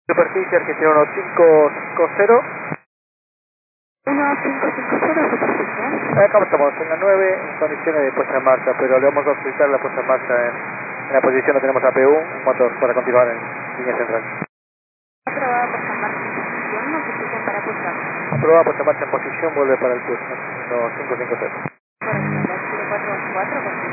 Superficie Argentina 1550. 1550 superficie. Acá estamos en la 9 en condiciones de puesta en marcha, pero le vamos a solicitar la puesta en marcha en la posición donde tenemos APU, un motor, para continuar en línea central. Aprobada puesta en marcha en posición, notifiquen para pulsar. Aprobada puesta en marcha en posición, vuelve para el curso, no 550. Correcto, la 0424 con